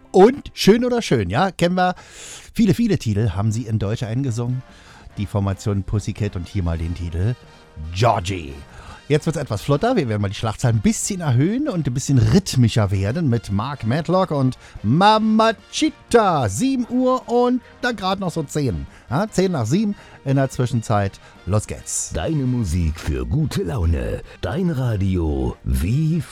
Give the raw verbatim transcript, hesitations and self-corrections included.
Und Schön oder Schön, ja, kennen wir. Viele, viele Titel haben sie in Deutsch eingesungen. Die Formation Pussycat und hier mal den Titel Georgie. Jetzt wird es etwas flotter. Wir werden mal die Schlagzahl ein bisschen erhöhen und ein bisschen rhythmischer werden mit Mark Matlock und Mamacita. sieben Uhr und dann gerade noch so zehn. Ja, zehn nach sieben in der Zwischenzeit. Los geht's. Deine Musik für gute Laune. Dein Radio wie